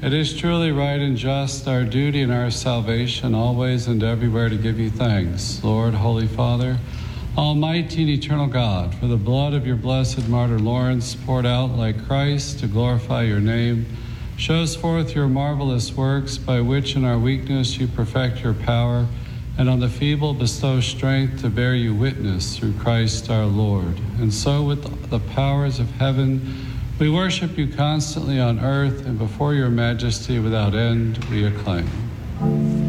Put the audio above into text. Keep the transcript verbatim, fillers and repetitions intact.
It is truly right and just, our duty and our salvation, always and everywhere to give you thanks, Lord, Holy Father, Almighty and eternal God, for the blood of your blessed martyr Lawrence, poured out like Christ to glorify your name, shows forth your marvelous works, by which in our weakness you perfect your power, and on the feeble bestow strength to bear you witness through Christ our Lord. And so with the powers of heaven, we worship you constantly on earth, and before your majesty without end we acclaim.